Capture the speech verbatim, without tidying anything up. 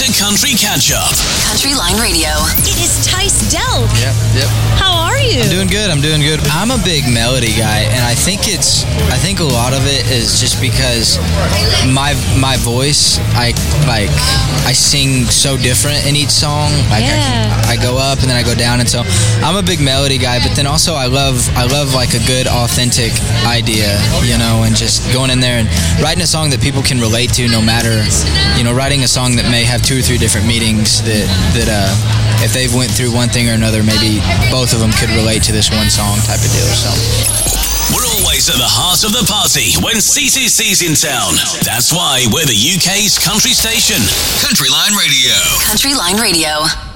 the Country Catch-Up. Country Line Radio. It is Tice Delk. Yep, yep. How are you? I'm doing good. I'm doing good. I'm a big melody guy, and I think it's. I think a lot of it is just because my my voice. I like. I sing so different in each song. Like Yeah. I, I go up and then I go down, and so I'm a big melody guy. But then also I love I love like a good authentic idea, you know, and just going in there and writing a song that people can relate to, no matter, you know, writing a song that may have two or three different meanings that that uh, if they've went through one thing or another, maybe both of them could relate to this one song type of deal. So. We're always at the heart of the party when C C C's in town. That's why we're the U K's country station. Country Line Radio. Country Line Radio.